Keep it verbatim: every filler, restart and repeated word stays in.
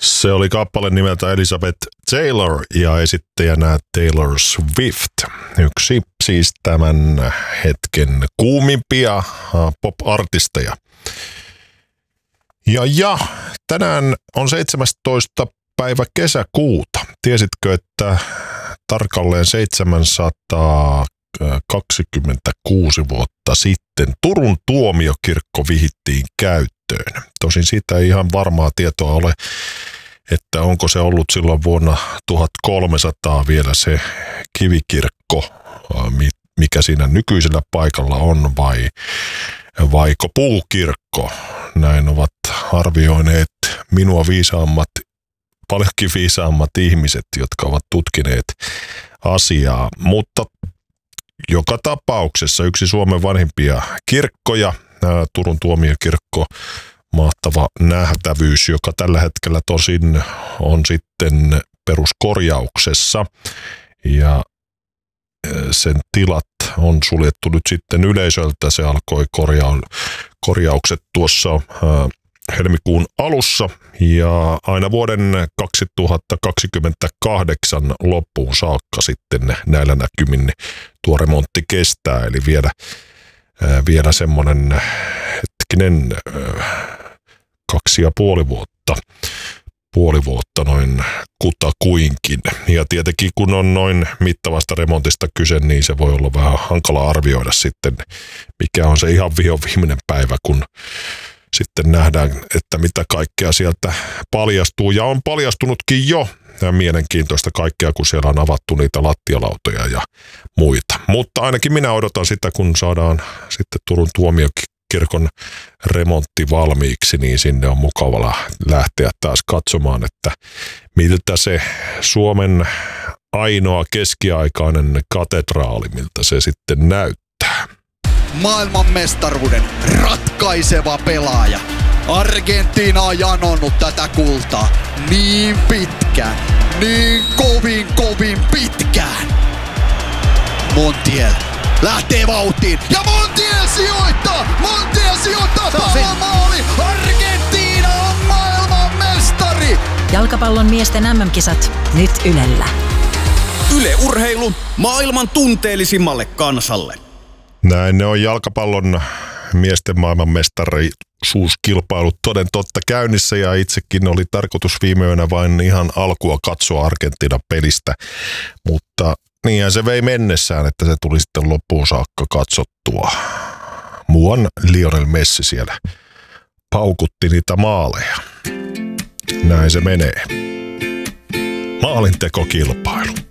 Se oli kappale nimeltä Elizabeth Taylor ja esittäjänä Taylor Swift. Yksi siis tämän hetken kuumimpia pop-artisteja. Ja, ja tänään on seitsemästoista päivä kesäkuuta. Tiesitkö, että tarkalleen seitsemänsataakaksikymmentäkuusi vuotta sitten Turun tuomiokirkko vihittiin käyttöön? Tosin siitä ei ihan varmaa tietoa ole, että onko se ollut silloin vuonna tuhatkolmesataa vielä se kivikirkko, mikä siinä nykyisellä paikalla on, vai vaiko puukirkko. Näin ovat arvioineet minua viisaammat, paljonkin viisaammat ihmiset, jotka ovat tutkineet asiaa. Mutta joka tapauksessa yksi Suomen vanhimpia kirkkoja, Turun tuomiokirkko, mahtava nähtävyys, joka tällä hetkellä tosin on sitten peruskorjauksessa ja sen tilat on suljettu nyt sitten yleisöltä. Se alkoi korja- korjaukset tuossa helmikuun alussa ja aina vuoden kaksituhattakaksikymmentäkahdeksan loppuun saakka sitten näillä näkymin tuo remontti kestää, eli vielä, vielä semmoinen hetkinen kaksi ja puoli vuotta, puoli vuotta noin kutakuinkin. Ja tietenkin kun on noin mittavasta remontista kyse, niin se voi olla vähän hankala arvioida sitten, mikä on se ihan viho viimeinen päivä, kun sitten nähdään, että mitä kaikkea sieltä paljastuu. Ja on paljastunutkin jo mielenkiintoista kaikkea, kun siellä on avattu niitä lattialautoja ja muita. Mutta ainakin minä odotan sitä, kun saadaan sitten Turun tuomiokirkon remontti valmiiksi, niin sinne on mukava lähteä taas katsomaan, että miltä se Suomen ainoa keskiaikainen katedraali, miltä se sitten näyttää. Maailmanmestaruuden ratkaiseva pelaaja. Argentiina on janonnut tätä kultaa niin pitkään, niin kovin kovin pitkään. Montiel lähtee vauhtiin ja Montiel sijoittaa! Montiel sijoittaa palomaali! Argentiina on maailmanmestari! Jalkapallon miesten M M-kisat nyt Ylellä. Yle Urheilu maailman tunteellisimmalle kansalle. Näin ne on jalkapallon miesten maailmanmestarisuuskilpailut toden totta käynnissä ja itsekin oli tarkoitus viime yönä vain ihan alkua katsoa Argentiinan pelistä, mutta niinhän se vei mennessään, että se tuli sitten loppuun saakka katsottua. Muuan Lionel Messi siellä paukutti niitä maaleja. Näin se menee. Maalintekokilpailu.